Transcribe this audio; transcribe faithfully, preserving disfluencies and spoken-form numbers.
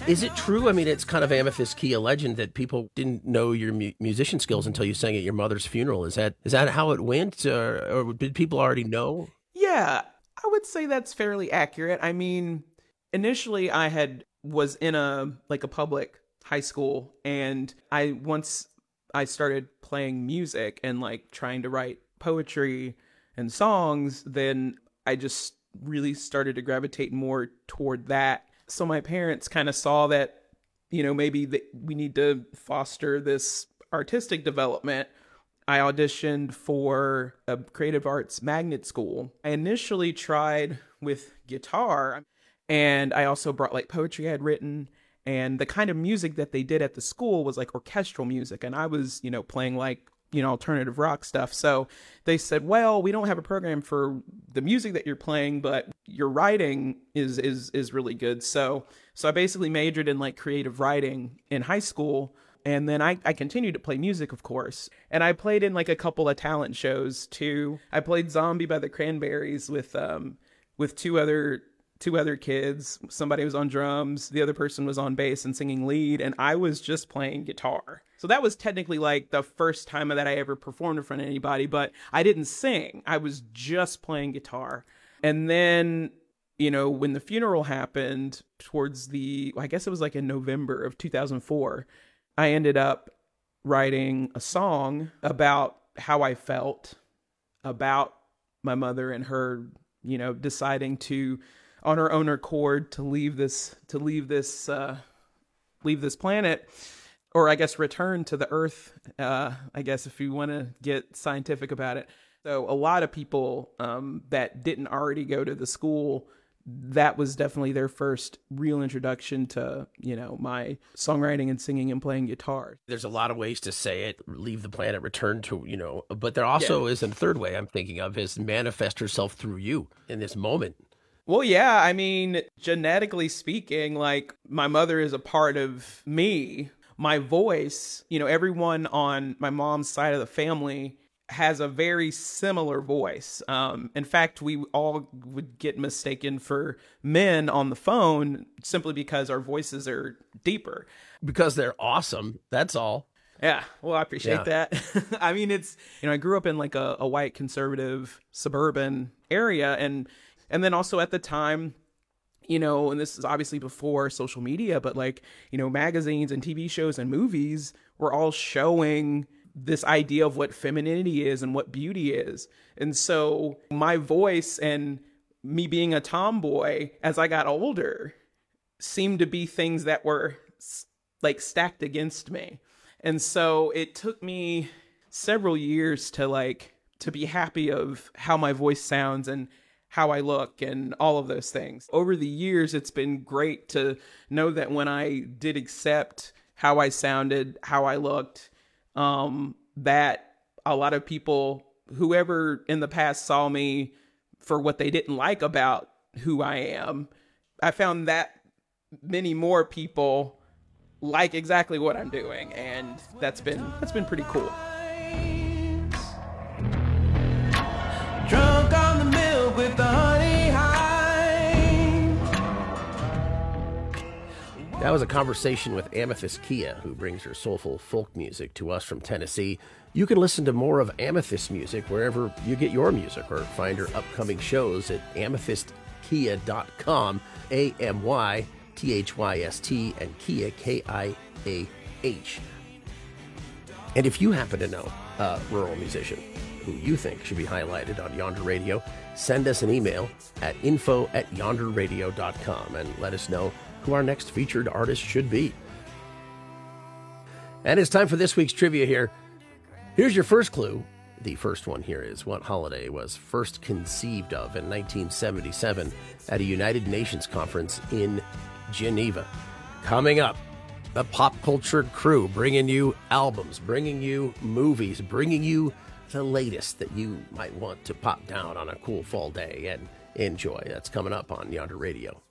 Is it true? I mean, it's kind of Amethyst Key, a legend that people didn't know your mu- musician skills until you sang at your mother's funeral. Is that is that how it went, or, or did people already know? Yeah, I would say that's fairly accurate. I mean, initially I had was in a like a public high school, and I once I started playing music and like trying to write poetry and songs, then I just really started to gravitate more toward that. So my parents kind of saw that, you know, maybe that we need to foster this artistic development. I auditioned for a creative arts magnet school. I initially tried with guitar, and I also brought like poetry I had written, and the kind of music that they did at the school was like orchestral music, and I was, you know, playing like, you know, alternative rock stuff. So they said, well, we don't have a program for the music that you're playing, but your writing is is is really good. So so I basically majored in like creative writing in high school. And then I, I continued to play music, of course. And I played in like a couple of talent shows too. I played Zombie by the Cranberries with um with two other two other kids. Somebody was on drums, the other person was on bass and singing lead, and I was just playing guitar. So that was technically like the first time that I ever performed in front of anybody, but I didn't sing. I was just playing guitar. And then, you know, when the funeral happened towards the, I guess it was like in November of two thousand four, I ended up writing a song about how I felt about my mother and her, you know, deciding to, on her own accord, to leave this, to leave this, uh, leave this planet, or I guess return to the earth. Uh, I guess if you want to get scientific about it. So a lot of people um, that didn't already go to the school, that was definitely their first real introduction to, you know, my songwriting and singing and playing guitar. There's a lot of ways to say it, leave the planet, return to, you know, but there also yeah. is a third way I'm thinking of, is manifest herself through you in this moment. Well, yeah, I mean, genetically speaking, like my mother is a part of me. My voice, you know, everyone on my mom's side of the family has a very similar voice. Um, in fact, we all would get mistaken for men on the phone simply because our voices are deeper. Because they're awesome. That's all. Yeah. Well, I appreciate yeah. that. I mean, it's, you know, I grew up in like a, a white conservative suburban area. And, and then also at the time, you know, and this is obviously before social media, but like, you know, magazines and T V shows and movies were all showing this idea of what femininity is and what beauty is. And so my voice and me being a tomboy as I got older seemed to be things that were like stacked against me. And so it took me several years to like, to be happy of how my voice sounds and how I look and all of those things. Over the years, it's been great to know that when I did accept how I sounded, how I looked, um, that a lot of people, whoever in the past saw me for what they didn't like about who I am, I found that many more people like exactly what I'm doing. And that's been, that's been pretty cool. Drunk on the milk with the honey hind. That was a conversation with Amethyst Kia, who brings her soulful folk music to us from Tennessee. You can listen to more of Amethyst music wherever you get your music, or find her upcoming shows at amethyst kia dot com, A M Y T H Y S T, and Kia, K I A H. And if you happen to know a rural musician who you think should be highlighted on Yonder Radio, send us an email at info at yonder radio dot com and let us know who our next featured artist should be. And it's time for this week's trivia here. Here's your first clue. The first one here is, what holiday was first conceived of in nineteen seventy-seven at a United Nations conference in Geneva? Coming up, a pop culture crew bringing you albums, bringing you movies, bringing you the latest that you might want to pop down on a cool fall day and enjoy. That's coming up on Yonder Radio.